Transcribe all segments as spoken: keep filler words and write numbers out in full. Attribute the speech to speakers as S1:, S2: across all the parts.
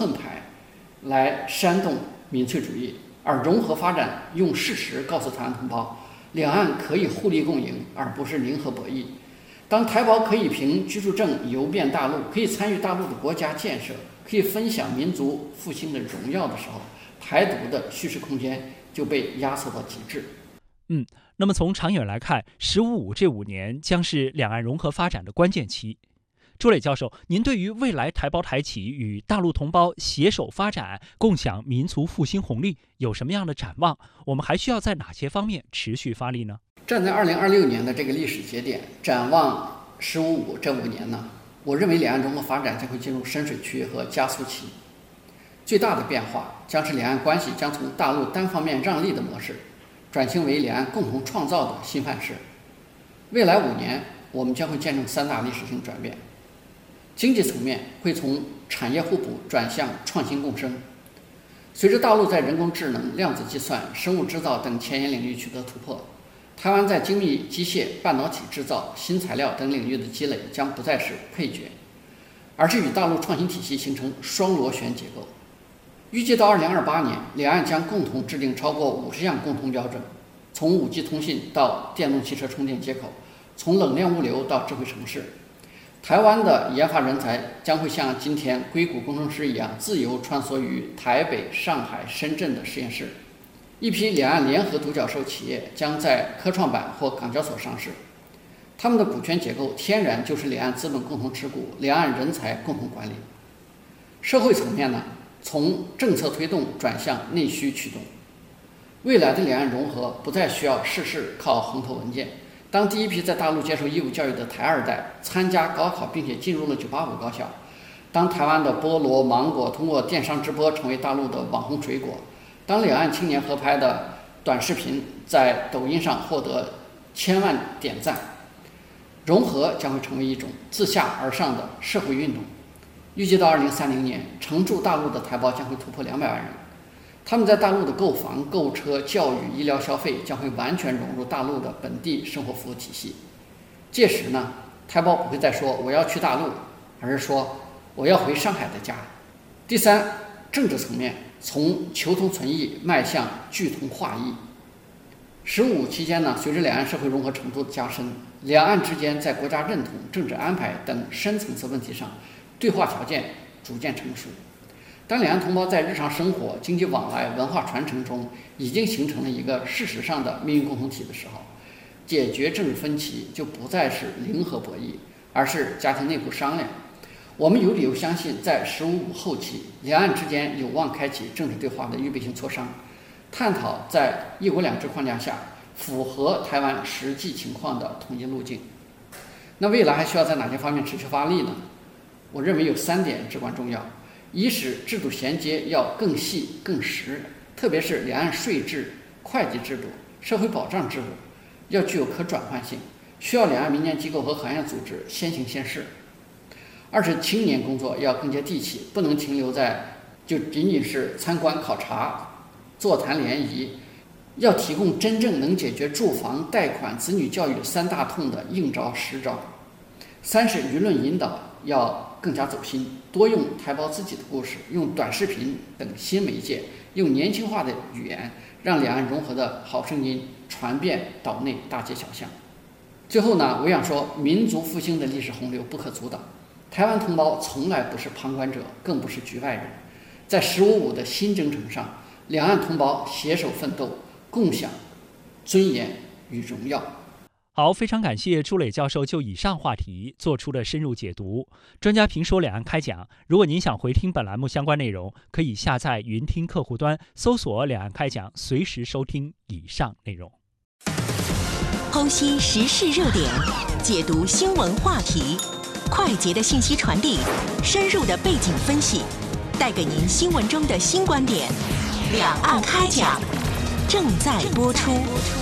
S1: 盾牌来煽动民粹主义，而融合发展用事实告诉台湾同胞，两岸可以互利共赢，而不是零和博弈。当台胞可以凭居住证游遍大陆，可以参与大陆的国家建设，可以分享民族复兴的荣耀的时候，台独的叙事空间就被压缩到极致。
S2: 嗯，那么从长远来看，十五五这五年将是两岸融合发展的关键期。朱磊教授，您对于未来台胞台企与大陆同胞携手发展，共享民族复兴红利有什么样的展望？我们还需要在哪些方面持续发力呢？
S1: 站在二零二六年的这个历史节点，展望十五五这五年呢，我认为两岸融合发展将会进入深水区和加速期。最大的变化将是两岸关系将从大陆单方面让利的模式，转型为两岸共同创造的新范式。未来五年，我们将会见证三大历史性转变。经济层面会从产业互补转向创新共生。随着大陆在人工智能、量子计算、生物制造等前沿领域取得突破，台湾在精密机械、半导体制造、新材料等领域的积累将不再是配角，而是与大陆创新体系形成双螺旋结构。预计到二零二八年，两岸将共同制定超过五十项共同标准，从 五 G 通信到电动汽车充电接口，从冷链物流到智慧城市。台湾的研发人才将会像今天硅谷工程师一样，自由穿梭于台北、上海、深圳的实验室。一批两岸联合独角兽企业将在科创板或港交所上市，他们的股权结构天然就是两岸资本共同持股、两岸人才共同管理。社会层面呢，从政策推动转向内需驱动。未来的两岸融合不再需要事事靠横头文件。当第一批在大陆接受义务教育的台二代参加高考并且进入了九八五高校，当台湾的菠萝、芒果通过电商直播成为大陆的网红水果，当两岸青年合拍的短视频在抖音上获得千万点赞，融合将会成为一种自下而上的社会运动。预计到二零三零年，常驻大陆的台胞将会突破两百万人，他们在大陆的购房、购车、教育、医疗消费将会完全融入大陆的本地生活服务体系。届时呢，台胞不会再说我要去大陆，而是说我要回上海的家。第三，政治层面，从求同存异迈向聚同化异。十五期间呢，随着两岸社会融合程度的加深，两岸之间在国家认同、政治安排等深层次问题上，对话条件逐渐成熟。当两岸同胞在日常生活、经济往来、文化传承中已经形成了一个事实上的命运共同体的时候，解决政治分歧就不再是零和博弈，而是家庭内部商量。我们有理由相信，在十五五后期，两岸之间有望开启政治对话的预备性磋商，探讨在一国两制框架下符合台湾实际情况的统一路径。那未来还需要在哪些方面持续发力呢？我认为有三点至关重要。一是制度衔接要更细更实，特别是两岸税制、会计制度、社会保障制度要具有可转换性，需要两岸民间机构和行业组织先行先试。二是青年工作要更接地气，不能停留在就仅仅是参观考察、座谈联谊，要提供真正能解决住房、贷款、子女教育三大痛的硬招实招。三是舆论引导要更加走心，多用台胞自己的故事，用短视频等新媒介，用年轻化的语言，让两岸融合的好声音传遍岛内大街小巷。最后呢，我想说，民族复兴的历史洪流不可阻挡，台湾同胞从来不是旁观者，更不是局外人。在十五五的新征程上，两岸同胞携手奋斗，共享尊严与荣耀。
S2: 好，非常感谢朱磊教授就以上话题做出的深入解读。专家评说两岸开讲，如果您想回听本栏目相关内容，可以下载云听客户端，搜索两岸开讲，随时收听以上内容。
S3: 剖析时事热点，解读新闻话题，快捷的信息传递，深入的背景分析，带给您新闻中的新观点。两岸开讲正在播出。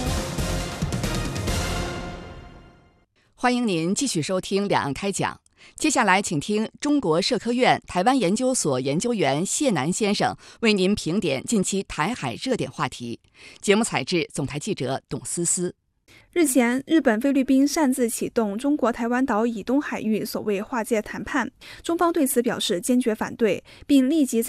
S4: 欢迎您继续收听两岸开讲。接下来请听中国社科院台湾研究所研究员谢南先生为您评点近期台海热点话题。节目采制总台记者董思思。
S5: 日前，日本、菲律宾擅自启动中国台湾岛以东海域所谓划界谈判，中方对此表示坚决反对，并立即